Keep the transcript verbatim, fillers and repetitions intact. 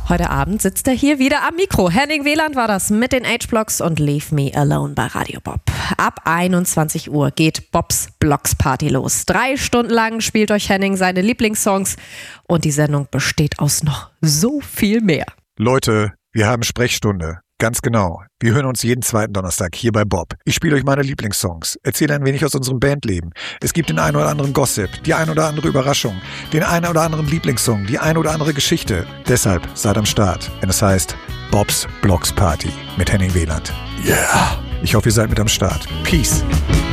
Heute Abend sitzt er hier wieder am Mikro. Henning Wieland war das mit den H-Blocks und Leave Me Alone bei Radio Bob. Ab einundzwanzig Uhr geht Bobs Blocks Party los. Drei Stunden lang spielt euch Henning seine Lieblingssongs und die Sendung besteht aus noch so viel mehr. Leute, wir haben Sprechstunde. Ganz genau. Wir hören uns jeden zweiten Donnerstag hier bei Bob. Ich spiele euch meine Lieblingssongs, erzähle ein wenig aus unserem Bandleben. Es gibt den einen oder anderen Gossip, die ein oder andere Überraschung, den einen oder anderen Lieblingssong, die ein oder andere Geschichte. Deshalb seid am Start, wenn es heißt Bobs Blocks Party mit Henning Wieland. Yeah! Ich hoffe, ihr seid mit am Start. Peace!